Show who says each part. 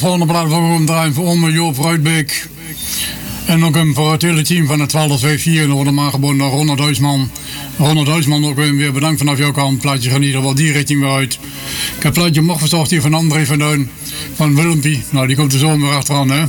Speaker 1: Volgende plaat voor hem draaien voor Ome Joop Ruitbeek. En ook voor het hele team van het 1224. En dan worden aangeboden door Ronald Huisman. Ronald Huisman ook weer bedankt vanaf jouw kant. Plaatje gaat in ieder geval die richting weer uit. Ik heb plaatje nog verzocht hier van André van Duin. Van Willempie. Nou, die komt er zo weer achteraan, hè.